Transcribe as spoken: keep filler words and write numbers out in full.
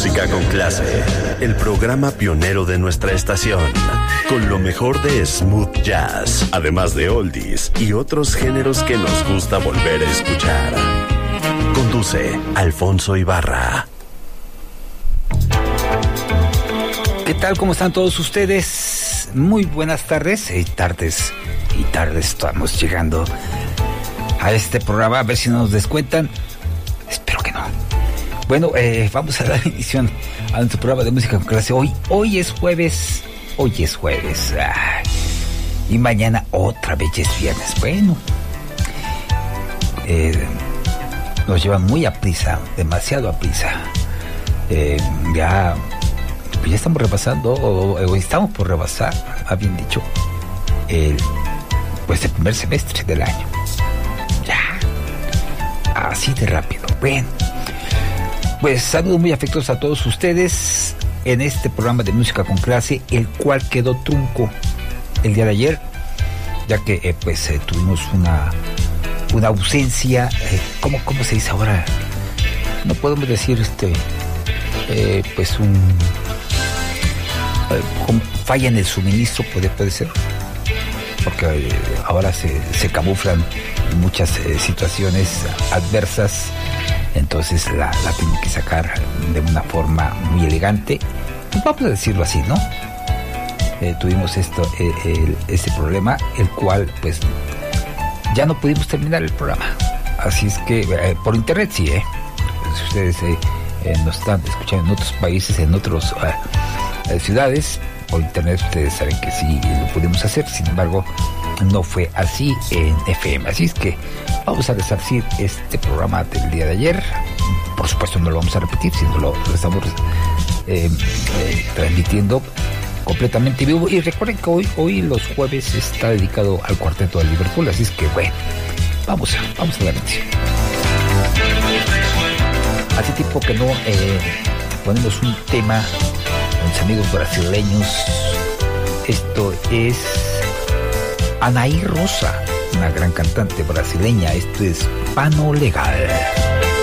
Música con clase, el programa pionero de nuestra estación, con lo mejor de smooth jazz, además de oldies y otros géneros que nos gusta volver a escuchar. Conduce Alfonso Ibarra. ¿Qué tal? ¿Cómo están todos ustedes? Muy buenas tardes y tardes y tardes. Estamos llegando a este programa, a ver si nos descuentan. Espero que no. Bueno, eh, vamos a dar inicio a nuestro programa de música con clase. Hoy, hoy es jueves. Hoy es jueves. Ay, y mañana otra vez es viernes. Bueno, eh, nos llevan muy a prisa, demasiado a prisa. Eh, ya, ya estamos repasando, o, o estamos por rebasar, habían dicho, el, pues el primer semestre del año. Ya, así de rápido. Bueno, pues saludos muy afectuosos a todos ustedes en este programa de música con clase, el cual quedó trunco el día de ayer, ya que eh, pues eh, tuvimos una una ausencia, eh, ¿cómo, cómo se dice ahora? No podemos decir este eh, pues un eh, falla en el suministro, puede, puede ser, porque eh, ahora se, se camuflan muchas eh, situaciones adversas. Entonces la, la tienen que sacar de una forma muy elegante. Pues vamos a decirlo así, ¿no? Eh, tuvimos esto, eh, el, este problema, el cual, pues, ya no pudimos terminar el programa. Así es que, eh, por internet sí, ¿eh? Si ustedes eh, eh, nos están escuchando en otros países, en otras eh, ciudades, por internet ustedes saben que sí lo pudimos hacer. Sin embargo, no fue así en F M. Así es que vamos a resarcir este programa del día de ayer. Por supuesto no lo vamos a repetir, sino lo, lo estamos eh, eh, transmitiendo completamente vivo. Y recuerden que hoy, hoy los jueves está dedicado al cuarteto de Liverpool. Así es que bueno, vamos a, vamos a dar inicio. Hace tiempo que no eh, ponemos un tema con los amigos brasileños. Esto es Anaí Rosa, una gran cantante brasileña. Esto es Pano Legal.